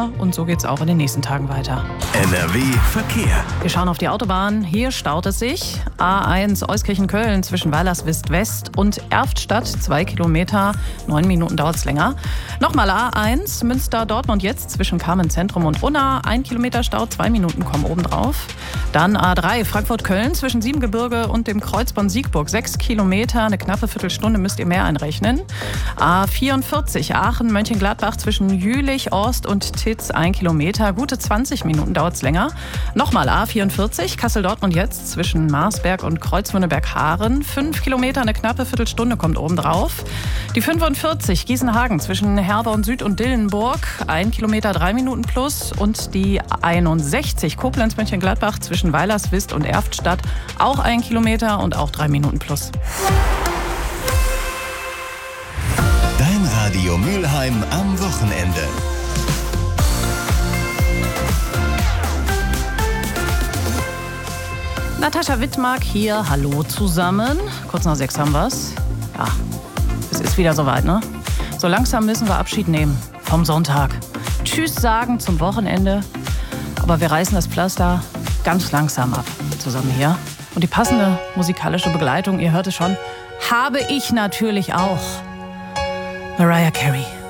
länger und so geht's auch in den nächsten Tagen weiter. NRW Verkehr. Wir schauen auf die Autobahn. Hier staut es sich. A1 Euskirchen-Köln zwischen Weilerswist West und Erftstadt. 2 Kilometer, 9 Minuten dauert es länger. Nochmal A1 Münster-Dortmund jetzt zwischen Carmen-Zentrum und Unna. 1 Kilometer Stau, 2 Minuten kommen obendrauf. Dann A3 Frankfurt-Köln zwischen Siebengebirge und dem Kreuzborn Siegburg. 6 Kilometer, eine knappe Viertelstunde müsst ihr mehr einrechnen. A44 Aachen-Mönchengladbach zwischen Jülich, Orst und Titz. 1 Kilometer, gute 20 Minuten dauert es länger. Nochmal A44 Kassel-Dortmund jetzt zwischen Marsberg und Kreuzwöhneberg-Haaren. 5 Kilometer, eine knappe Viertelstunde kommt obendrauf. Die 45 Gießen-Hagen zwischen Herborn Süd und Dillenburg. 1 Kilometer, 3 Minuten plus. Und die 61 Koblenz-Mönchengladbach zwischen Weilerswist und Erftstadt. Auch 1 Kilometer und auch 3 Minuten plus. Dein Radio Mülheim am Wochenende. Natascha Wittmark hier, hallo zusammen. Kurz nach 6 haben wir's. Ja, es ist wieder soweit, ne? So langsam müssen wir Abschied nehmen vom Sonntag. Tschüss sagen zum Wochenende. Aber wir reißen das Pflaster ganz langsam ab zusammen hier. Und die passende musikalische Begleitung, ihr hört es schon, habe ich natürlich auch. Mariah Carey.